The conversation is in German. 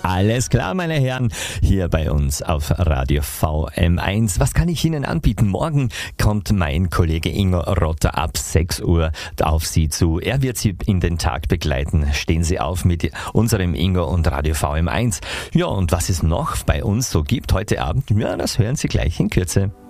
Alles klar, meine Herren, hier bei uns auf Radio VM1. Was kann ich Ihnen anbieten? Morgen kommt mein Kollege Ingo Rotter ab 6 Uhr auf Sie zu. Er wird Sie in den Tag begleiten. Stehen Sie auf mit unserem Ingo und Radio VM1. Ja, und was es noch bei uns so gibt heute Abend, ja, das hören Sie gleich in Kürze.